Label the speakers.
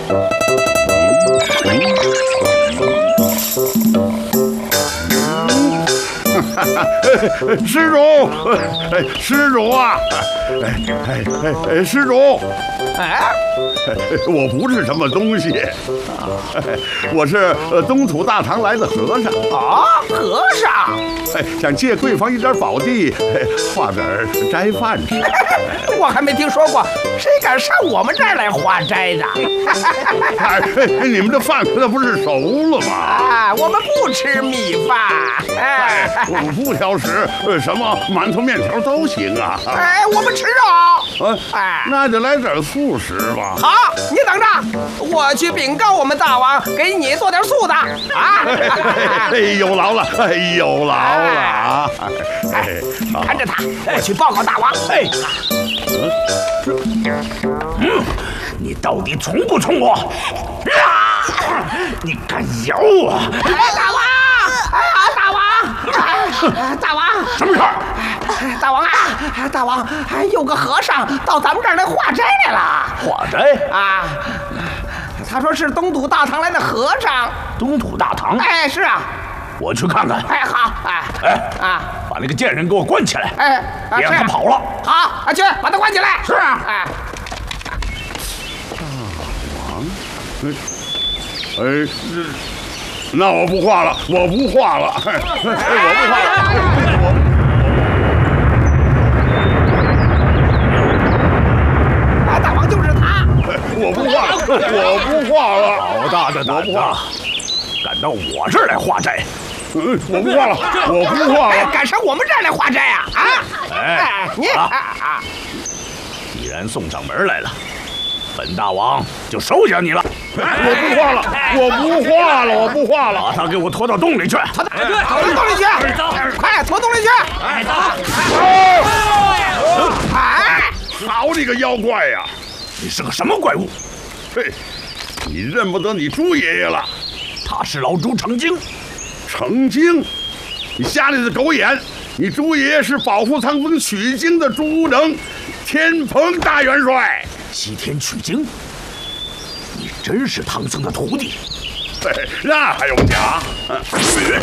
Speaker 1: 施主，施主啊，施主，我不是什么东西，我是东土大唐来的和尚
Speaker 2: 啊，和尚，
Speaker 1: 想借贵坊一点宝地，化点斋饭吃。
Speaker 2: 我还没听说过谁敢上我们这儿来化斋的。
Speaker 1: 你们的饭那不是熟了吗？
Speaker 2: 啊，我们不吃米饭。
Speaker 1: 我不挑食，什么馒头、面条都行啊。
Speaker 2: 我们吃肉。
Speaker 1: 那就来点素食吧。
Speaker 2: 好，你等着，我去禀告我们大王，给你做点素的啊。
Speaker 1: 有劳了，有劳了啊！
Speaker 2: 看着他，我去报告大王。
Speaker 3: 你到底冲不冲我？你敢咬我？
Speaker 2: 大王！大王！大王！
Speaker 3: 什么事儿？
Speaker 2: 大王啊！大王，有个和尚到咱们这儿来化斋来了。
Speaker 3: 化斋
Speaker 2: 啊？他说是东土大唐来的和尚。
Speaker 3: 东土大唐？
Speaker 2: 是啊。
Speaker 3: 我去看看。
Speaker 2: 好。
Speaker 3: 把那个贱人给我关起来。别让他跑了。
Speaker 2: 好，去把他关起来。
Speaker 3: 是啊。
Speaker 1: 大王，那我不画了，我不画了，我不画了。
Speaker 2: 大王就是他。
Speaker 1: 我不画了，我不画了。
Speaker 3: 好大的胆子，敢到我这儿来化斋！
Speaker 1: 我不画了，我不画了。
Speaker 2: 敢上我们这儿来化斋啊？你
Speaker 3: 既然送上门来了，本大王就收下你了。
Speaker 1: 我不画了，我不画了，我不画了。
Speaker 3: 把他给我拖到洞里去。
Speaker 2: 拖到洞里去，快拖洞里去！
Speaker 1: 好你个妖怪呀！
Speaker 3: 你是个什么怪物？
Speaker 1: 嘿，你认不得你朱爷爷了。
Speaker 3: 他是老朱成精。
Speaker 1: 成精？你瞎了你的狗眼！你朱爷爷是保护苍风取经的朱能，天蓬大元帅。
Speaker 3: 西天取经？你真是唐僧的徒弟？
Speaker 1: 那还用讲？